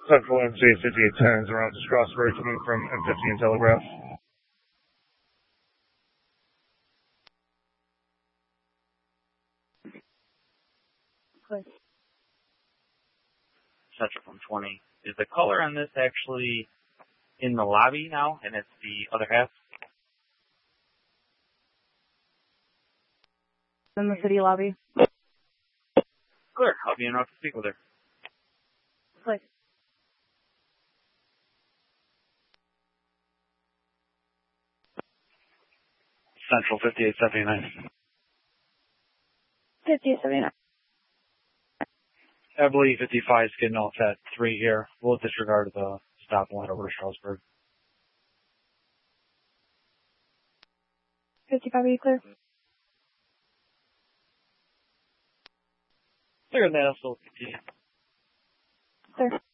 Central NC 5810 around to Strasburg coming from M50 and Telegraph. Central from 20. Is the color on this actually in the lobby now, and it's the other half? In the city lobby. Clear. I'll be in to speak with her. Click. Central 5879. 5879. Beverly 55 is getting off at 3 here. We'll disregard the stop and let over to Charlesburg. 55, are you clear? Clear, and then I'll still continue. Clear.